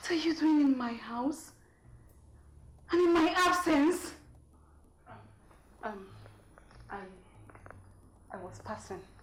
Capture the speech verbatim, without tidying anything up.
What are you doing in my house? And in my absence? Um, I... I was passing.